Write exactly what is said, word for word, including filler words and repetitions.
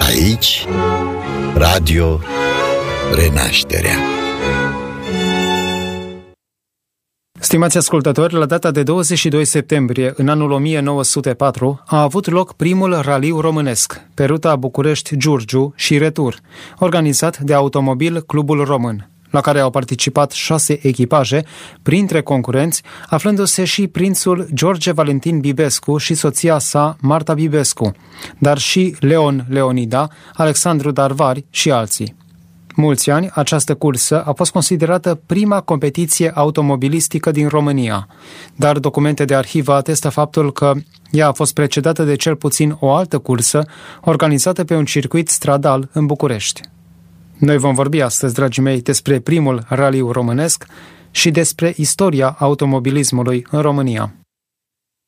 Aici, Radio Renașterea. Stimați ascultători, la data de douăzeci și doi septembrie, în anul o mie nouă sute patru, a avut loc primul raliu românesc, pe ruta București-Giurgiu și retur, organizat de Automobil Clubul Român, la care au participat șase echipaje, printre concurenți, aflându-se și prințul George Valentin Bibescu și soția sa, Marta Bibescu, dar și Leon Leonida, Alexandru Darvari și alții. Mulți ani, această cursă a fost considerată prima competiție automobilistică din România, dar documente de arhivă atestă faptul că ea a fost precedată de cel puțin o altă cursă organizată pe un circuit stradal în București. Noi vom vorbi astăzi, dragii mei, despre primul raliu românesc și despre istoria automobilismului în România.